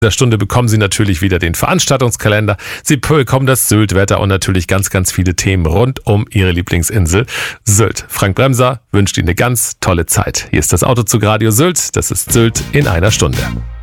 In der Stunde bekommen Sie natürlich wieder den Veranstaltungskalender. Sie bekommen das Sylt-Wetter und natürlich ganz, ganz viele Themen rund um Ihre Lieblingsinsel Sylt. Frank Bremser wünscht Ihnen eine ganz tolle Zeit. Hier ist das Autozug Radio Sylt. Das ist Sylt in einer Stunde.